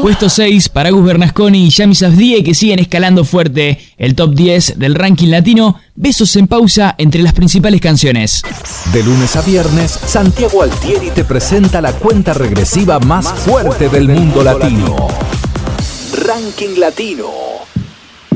Puesto 6 para Gus Bernasconi y Yami Safdie, que siguen escalando fuerte el top 10 del ranking latino. Besos en pausa entre las principales canciones. De lunes a viernes, Santiago Altieri te presenta la cuenta regresiva más fuerte del mundo latino. Ranking Latino.